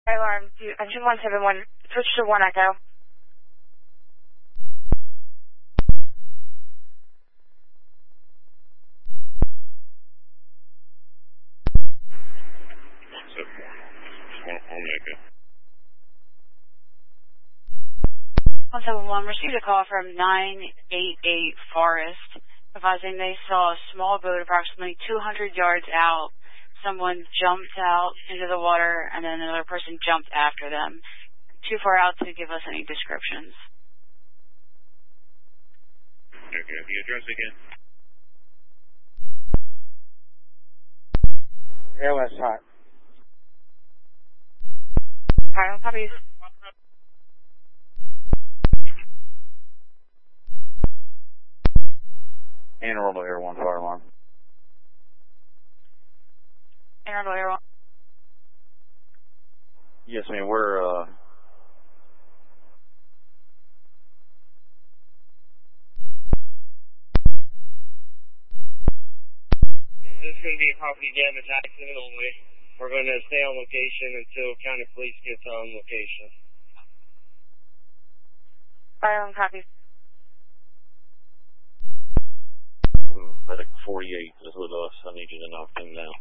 Alarm, engine 171, switch to 1 Echo. Echo. 171, received a call from 988 Forest, advising they saw a small boat approximately 200 yards out. Someone jumped out into the water, and then another person jumped after them. Too far out to give us any descriptions. Okay, the address again? ALS hot. Alright, copies. Anne Arundel Air 1 fire alarm. Anne Arundel Air 1. Yes, ma'am, we're This is going to be a property damage accident only. We're going to stay on location until county police gets on location. Fire alarm, copies. Medic 48 is with us. I need you to knock him down.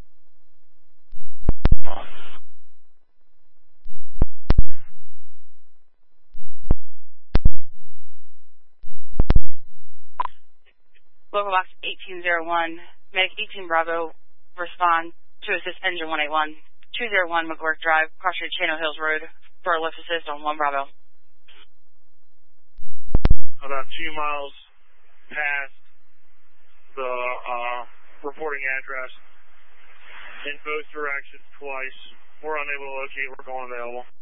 Local box 1801, Medic 18 Bravo, respond to assist engine 181, 201 McGurk Drive, Cross Street, Channel Hills Road, for a lift assist on 1 Bravo. About 2 miles past the reporting address in both directions twice. We're unable to locate. We're going available.